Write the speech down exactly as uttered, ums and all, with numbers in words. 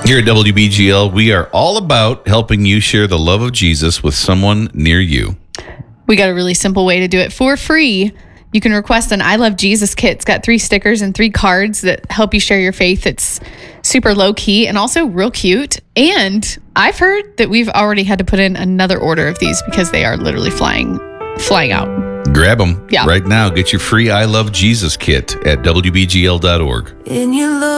Here at W B G L, we are all about helping you share the love of Jesus with someone near you. We got a really simple way to do it for free. You can request an I Love Jesus kit. It's got three stickers and three cards that help you share your faith. It's super low key and also real cute. And I've heard that we've already had to put in another order of these because they are literally flying, flying out. Grab them Yeah. right now. Get your free I Love Jesus kit at W B G L dot org. In your love.